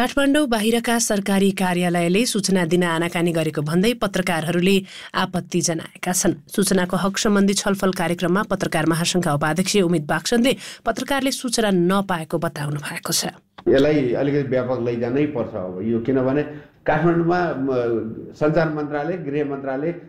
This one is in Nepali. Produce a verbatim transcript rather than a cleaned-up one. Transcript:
काठमाडौँ बाहिरका सरकारी कार्यालयले सूचना दिन आनाकानी गरेको भन्दै पत्रकारहरूले आपत्ति जनाएका छन्। सूचनाको हक सम्बन्धी छलफल कार्यक्रममा पत्रकार महासंघका उपाध्यक्ष उमित बाक्सनले पत्रकारले सूचना नपाएको बताउनु भएको छ। यसलाई अलिकति व्यापक लैजानै पर्छ अब यो, किनभने काठमाडौँमा सञ्चार मन्त्रालय, गृह मन्त्रालय